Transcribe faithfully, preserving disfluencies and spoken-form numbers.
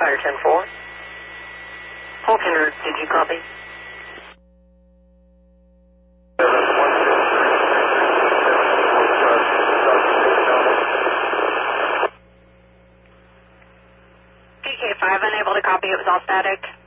Fire ten four. Falconer, did you copy? P K five unable to copy, it was all static.